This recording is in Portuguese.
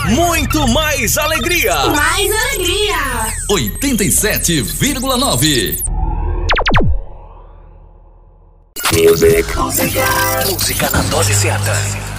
muito mais alegria. Mais alegria. 87,9. Música na dose certa.